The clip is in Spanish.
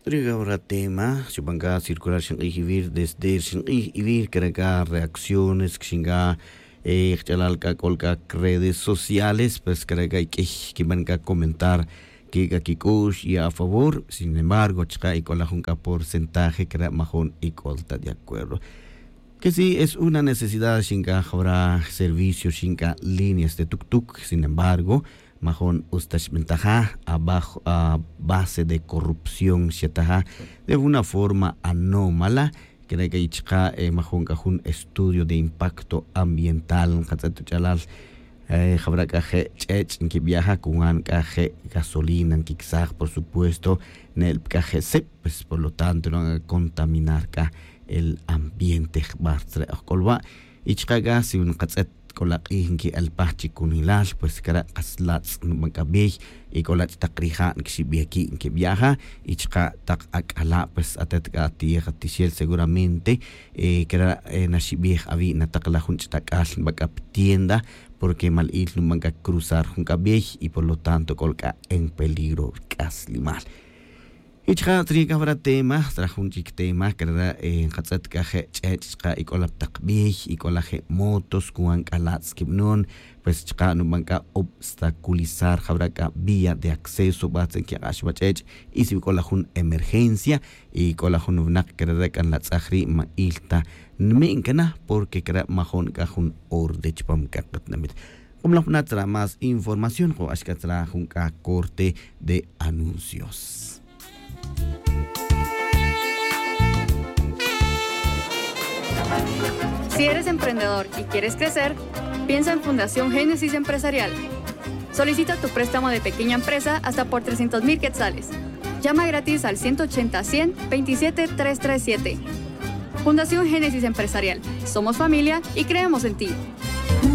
Ahora tema, suponga circular sin vivir desde sin vivir cargar reacciones xinga chalalka colca redes sociales pues carga que van a comentar que aquí y a favor, sin embargo, chica y con la junca porcentaje que era majón y colta de acuerdo. Que sí es una necesidad xinga habrá servicios xinga líneas de tuk-tuk, sin embargo, majón ustash ventaja abajo a base de corrupción shetaja de una forma anómala que de que chica majón un estudio de impacto ambiental katatu chalal habrá caje chech que viaja con caje gasolina en Kixag por supuesto en el caje pues por lo tanto no van a contaminar el ambiente bartre colva y chica gas y un katset con la que el pachi con hilal pues cara aslats nubangabih y con la takrija que si aquí que viaja y chica tak akala pues atetka tierra tishel seguramente que era nashibih avi natakla hunchtakal bakap tienda porque mal ir nubanga cruzar hunkabih y por lo tanto colca en peligro caslimal. Y chica triga habrá tema, trajo un chic tema que era en Hatzat Kaje, Chechka y con la takbih y con la motos, kuan kalats kibnon, pues chica no banca obstaculizar habrá vía de acceso base que ashbachech y si con la jun emergencia y con la jun que era kan la tsahri ma ilta menkana porque era majón kajun orde chpam kakatnamit. Como la tra más información o ashkatra jun corte de anuncios. Si eres emprendedor y quieres crecer, piensa en Fundación Génesis Empresarial. Solicita tu préstamo de pequeña empresa hasta por 300,000 quetzales. Llama gratis al 180-100 27337. Fundación Génesis Empresarial. Somos familia y creemos en ti.